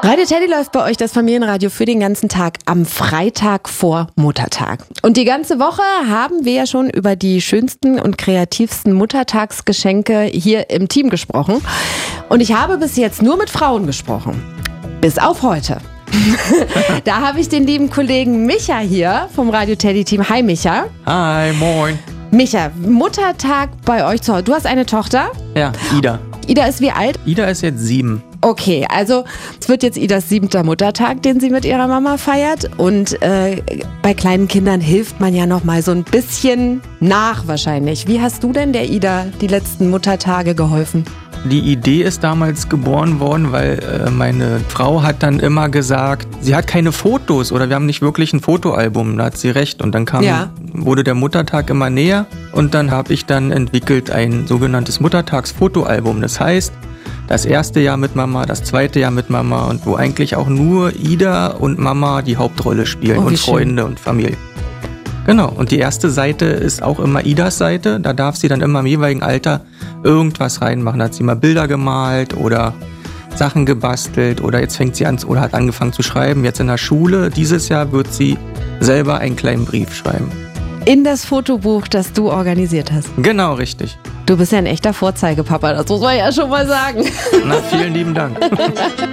Radio Teddy läuft bei euch das Familienradio für den ganzen Tag am Freitag vor Muttertag. Und die ganze Woche haben wir ja schon über die schönsten und kreativsten Muttertagsgeschenke hier im Team gesprochen. Und ich habe bis jetzt nur mit Frauen gesprochen. Bis auf heute. Da habe ich den lieben Kollegen Micha hier vom Radio Teddy Team. Hi Micha. Hi, moin. Micha, Muttertag bei euch zu Hause. Du hast eine Tochter? Ja, Ida. Ida ist wie alt? Ida ist jetzt 7. Okay, also es wird jetzt Idas 7. Muttertag, den sie mit ihrer Mama feiert. Und bei kleinen Kindern hilft man ja noch mal so ein bisschen nach wahrscheinlich. Wie hast du denn der Ida die letzten Muttertage geholfen? Die Idee ist damals geboren worden, weil meine Frau hat dann immer gesagt, sie hat keine Fotos oder wir haben nicht wirklich ein Fotoalbum, da hat sie recht. Und dann wurde der Muttertag immer näher und dann habe ich dann entwickelt ein sogenanntes Muttertagsfotoalbum. Das heißt, das erste Jahr mit Mama, das zweite Jahr mit Mama und wo eigentlich auch nur Ida und Mama die Hauptrolle spielen und Freunde und Familie. Genau, und die erste Seite ist auch immer Idas Seite, da darf sie dann immer im jeweiligen Alter irgendwas reinmachen. Da hat sie mal Bilder gemalt oder Sachen gebastelt oder jetzt fängt sie an oder hat angefangen zu schreiben. Jetzt in der Schule, dieses Jahr wird sie selber einen kleinen Brief schreiben. In das Fotobuch, das du organisiert hast? Genau, richtig. Du bist ja ein echter Vorzeigepapa, das muss man ja schon mal sagen. Na, vielen lieben Dank.